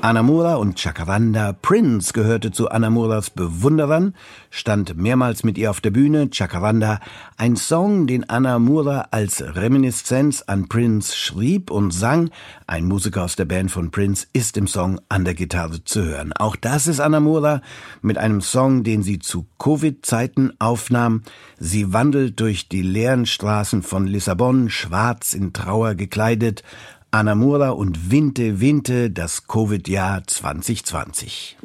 Ana Mura und Chakawanda. Prince gehörte zu Ana Muras Bewunderern, stand mehrmals mit ihr auf der Bühne. Chakawanda, ein Song, den Ana Mura als Reminiszenz an Prince schrieb und sang. Ein Musiker aus der Band von Prince ist im Song an der Gitarre zu hören. Auch das ist Ana Mura mit einem Song, den sie zu Covid-Zeiten aufnahm. Sie wandelt durch die leeren Straßen von Lissabon, schwarz in Trauer gekleidet. Ana Mura und Vinte Vinte, das Covid-Jahr 2020.